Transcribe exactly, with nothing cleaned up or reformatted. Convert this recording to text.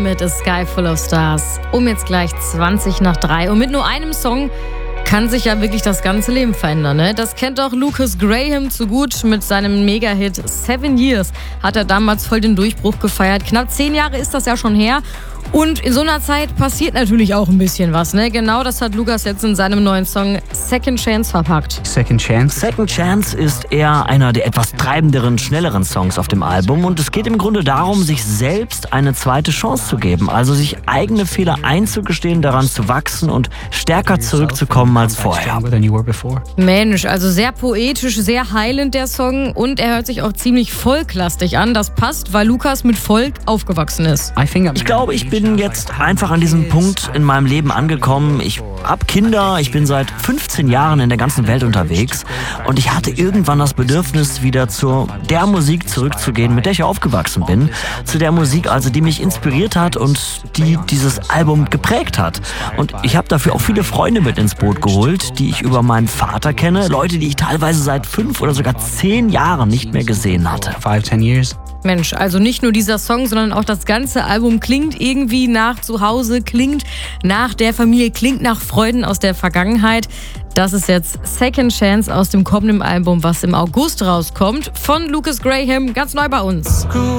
mit A Sky Full of Stars. Um jetzt gleich zwanzig nach drei. Und mit nur einem Song kann sich ja wirklich das ganze Leben verändern. Ne? Das kennt auch Lucas Graham zu gut. Mit seinem Mega-Hit Seven Years hat er damals voll den Durchbruch gefeiert. Knapp zehn Jahre ist das ja schon her. Und in so einer Zeit passiert natürlich auch ein bisschen was. Ne? Genau das hat Lucas jetzt in seinem neuen Song Second Chance verpackt. Second Chance? Second Chance ist eher einer der etwas treibenderen, schnelleren Songs auf dem Album. Und es geht im Grunde darum, sich selbst eine zweite Chance zu geben. Also sich eigene Fehler einzugestehen, daran zu wachsen und stärker zurückzukommen als vorher. Mensch, also sehr poetisch, sehr heilend der Song. Und er hört sich auch ziemlich volklastig an. Das passt, weil Lucas mit Volk aufgewachsen ist. Ich glaube, ich bin jetzt einfach an diesem Punkt in meinem Leben angekommen. Ich habe Kinder, ich bin seit fünfzehn Jahren in der ganzen Welt unterwegs und ich hatte irgendwann das Bedürfnis, wieder zu der Musik zurückzugehen, mit der ich aufgewachsen bin. Zu der Musik, also die mich inspiriert hat und die dieses Album geprägt hat. Und ich habe dafür auch viele Freunde mit ins Boot geholt, die ich über meinen Vater kenne. Leute, die ich teilweise seit fünf oder sogar zehn Jahren nicht mehr gesehen hatte. Five, ten years. Mensch, also nicht nur dieser Song, sondern auch das ganze Album klingt irgendwie nach Zuhause, klingt nach der Familie, klingt nach Freuden aus der Vergangenheit. Das ist jetzt Second Chance aus dem kommenden Album, was im August rauskommt, von Lucas Graham, ganz neu bei uns.